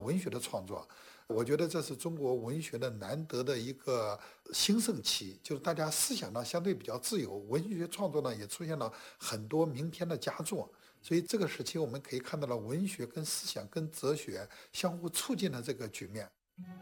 文学的创作。我觉得这是中国文学的难得的一个兴盛期，就是大家思想呢相对比较自由，文学创作呢也出现了很多名篇的佳作。所以这个时期我们可以看到了文学跟思想跟哲学相互促进的这个局面。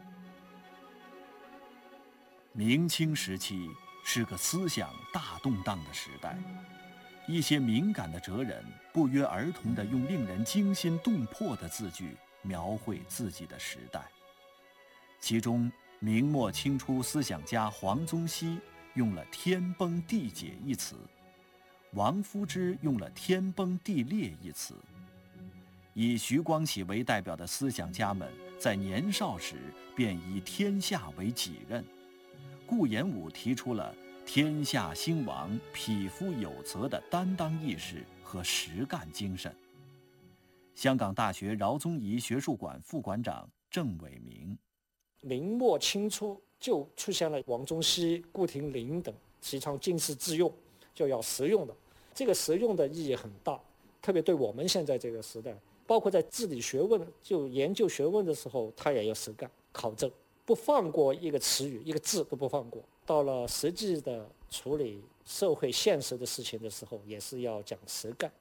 明清时期是个思想大动荡的时代，一些敏感的哲人不约而同地用令人惊心动魄的字句描绘自己的时代。其中，明末清初思想家黄宗羲用了天崩地解一词，王夫之用了天崩地裂一词。以徐光启为代表的思想家们在年少时便以天下为己任。顾炎武提出了天下兴亡，匹夫有责的担当意识和实干精神。香港大学饶宗颐学术馆副馆长郑伟明， 明末清初就出现了王宗羲、顾亭林等提倡经世致用，就要实用的。这个实用的意义很大，特别对我们现在这个时代，包括在治理学问、就研究学问的时候，他也要实干考证，不放过一个词语、一个字都不放过。到了实际的处理社会现实的事情的时候，也是要讲实干。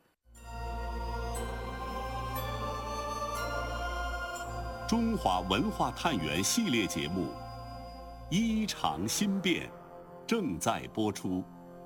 中华文化探源系列节目《衣裳新变》正在播出。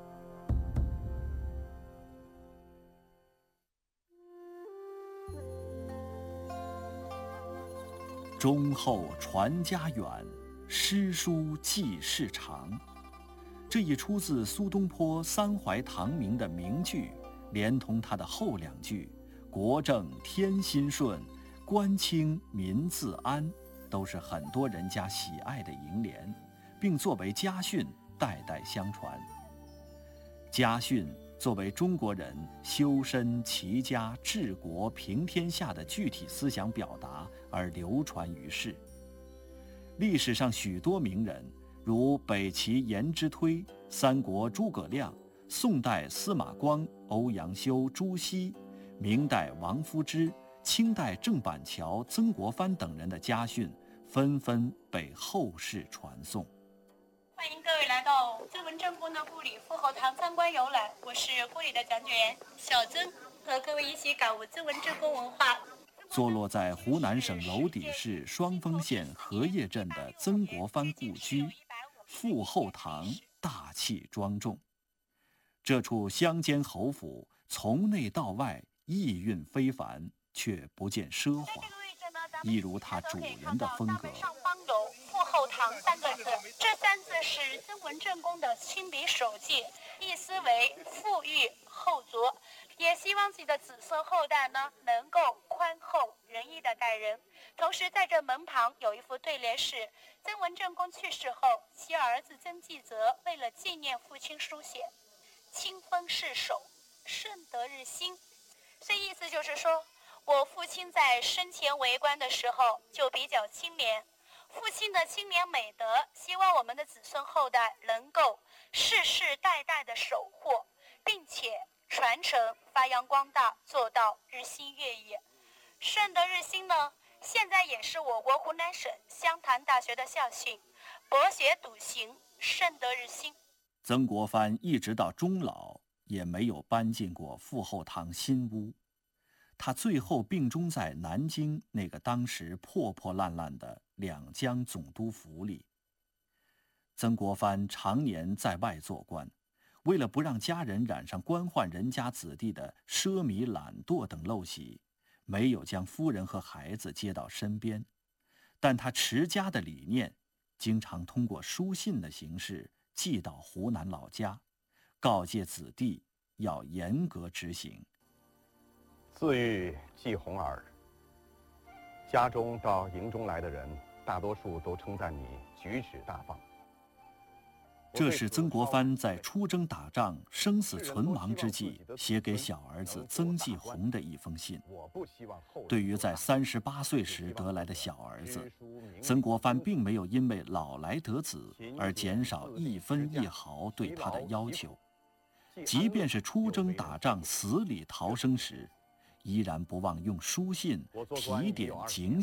忠厚传家远，诗书继世长。这一出自苏东坡三淮唐明的名句，连同他的后两句“国正天心顺，官清民自安”，都是很多人家喜爱的楹联，并作为家训代代相传。家训作为中国人修身齐家治国平天下的具体思想表达而流传于世。历史上许多名人，如北齐颜之推、三国诸葛亮、宋代司马光、欧阳修、朱熹、明代王夫之、清代郑板桥、曾国藩等人的家训纷纷被后世传颂。 欢迎各位来到曾文正公的故里傅后堂参观游览，我是故里的讲解员小曾，和各位一起感悟曾文正公文化。 坐落在湖南省娄底市双峰县荷叶镇的曾国藩故居傅后堂大气庄重。这处乡间侯府从内到外意蕴非凡，却不见奢华，一如它主人的风格。 上方有傅后堂三个字，这三字是曾文正公的亲笔手记，意思为富裕厚拙，也希望自己的子孙后代呢能够宽厚仁义的待人。同时在这门旁有一副对联是曾文正公去世后，其儿子曾纪泽为了纪念父亲书写，清风逝手，顺德日新。这意思就是说，我父亲在生前为官的时候就比较清廉，父亲的清廉美德，希望我们的子孙后代能够世世代代的守护，并且传承发扬光大，做到日新月异。顺德日新呢，现在也是我国湖南省湘潭大学的校训，博学笃行，顺德日新。 曾国藩一直到终老也没有搬进过傅后堂新屋，他最后病终在南京那个当时破破烂烂的两江总督府里。曾国藩常年在外做官，为了不让家人染上官宦人家子弟的奢靡懒惰等陋习，没有将夫人和孩子接到身边，但他持家的理念经常通过书信的形式寄到湖南老家，告诫子弟要严格执行。 自喻季红儿，家中到营中来的人，大多数都称赞你举止大方。 这是曾国藩在出征打仗、生死存亡之际写给小儿子曾纪红的一封信。对于在38岁时得来的小儿子，曾国藩并没有因为老来得子而减少一分一毫对他的要求，即便是出征打仗死里逃生时，依然不忘用书信提点警醒，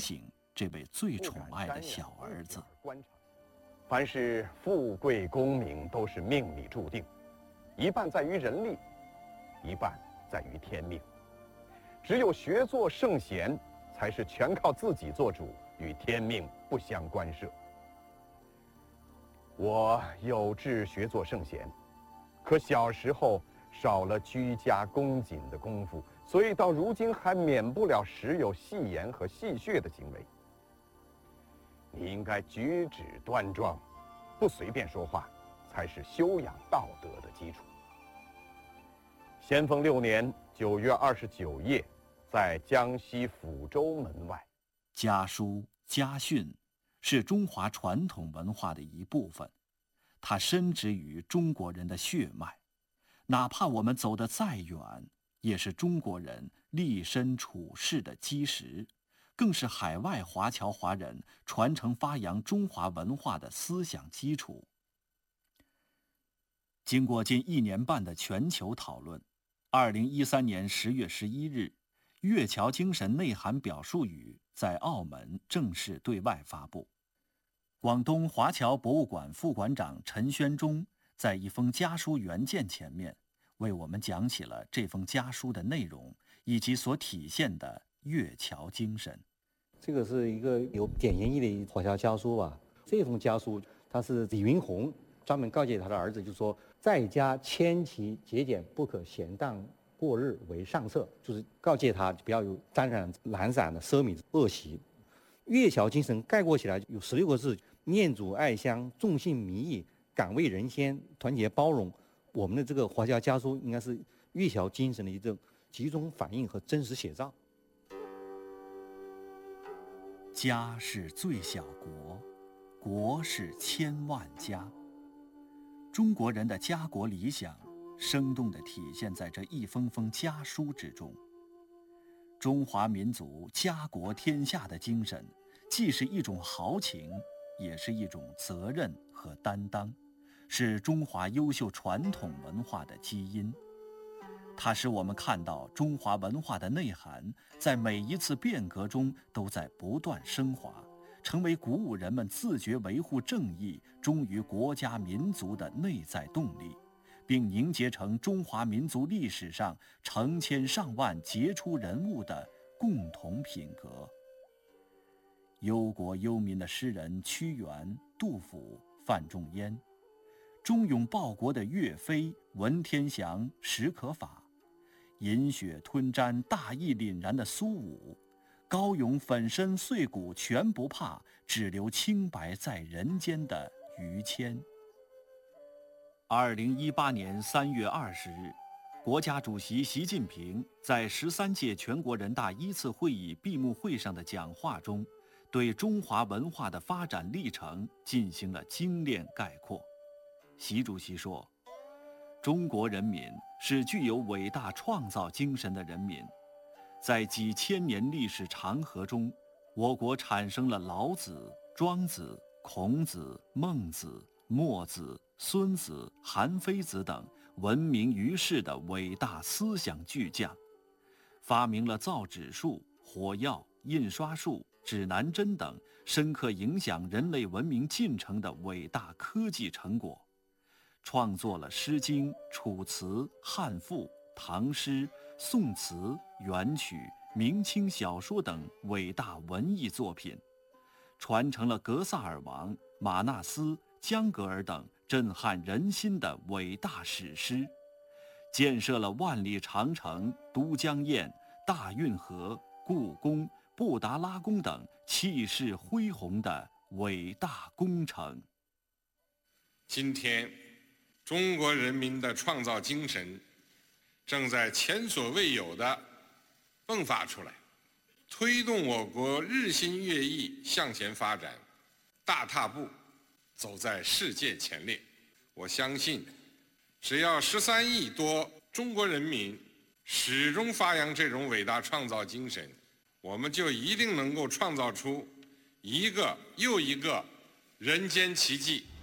这位最宠爱的小儿子。 凡是富贵功名都是命里注定，一半在于人力，一半在于天命。只有学做圣贤，才是全靠自己做主，与天命不相干涉。我有志学做圣贤，可小时候少了居家恭谨的功夫，所以到如今还免不了时有戏言和戏谑的行为。你应该举止端庄，不随便说话，才是修养道德的基础。咸丰6年9月29夜，在江西抚州门外。 家书、家训是中华传统文化的一部分，它深植于中国人的血脉，哪怕我们走得再远，也是中国人立身处世的基石，更是海外华侨华人传承发扬中华文化的思想基础。经过近1年半的全球讨论，2013年10月11日，《粤侨精神内涵表述语》在澳门正式对外发布。广东华侨博物馆副馆长陈宣忠在一封家书原件前面，为我们讲起了这封家书的内容以及所体现的粤侨精神。 这个是一个有典型意义的华侨家书吧。这封家书，它是李云宏专门告诫他的儿子，就说在家谦齐节俭，不可闲荡过日为上策，就是告诫他不要有沾染懒散的奢靡恶习。粤侨精神概括起来有16个字：念祖爱乡，重信民义，敢为人先，团结包容。我们的这个华侨家书应该是粤侨精神的一种集中反映和真实写照。 家是最小国，国是千万家。中国人的家国理想生动地体现在这一封封家书之中。中华民族家国天下的精神，既是一种豪情，也是一种责任和担当，是中华优秀传统文化的基因。它使我们看到中华文化的内涵在每一次变革中都在不断升华，成为鼓舞人们自觉维护正义、忠于国家民族的内在动力，并凝结成中华民族历史上成千上万杰出人物的共同品格。忧国忧民的诗人屈原、杜甫、范仲淹，忠勇报国的岳飞、文天祥、史可法，饮血吞毡、大义凛然的苏武，高勇粉身碎骨全不怕，只留清白在人间的于谦。2018年3月20日，国家主席习近平在13届全国人大1次会议闭幕会上的讲话中，对中华文化的发展历程进行了精炼概括。习主席说，中国人民是具有伟大创造精神的人民，在几千年历史长河中，我国产生了老子、庄子、孔子、孟子、墨子、孙子、韩非子等闻名于世的伟大思想巨匠，发明了造纸术、火药、印刷术、指南针等深刻影响人类文明进程的伟大科技成果，创作了《诗经》、《楚辞》、汉赋、唐诗、宋词、元曲、明清小说等伟大文艺作品，传承了格萨尔王、马纳斯、江格尔等震撼人心的伟大史诗，建设了万里长城、都江堰、大运河、故宫、布达拉宫等气势恢宏的伟大工程。 今天，中国人民的创造精神正在前所未有地迸发出来，推动我国日新月异向前发展，大踏步走在世界前列。我相信，只要13亿多中国人民始终发扬这种伟大创造精神，我们就一定能够创造出一个又一个人间奇迹。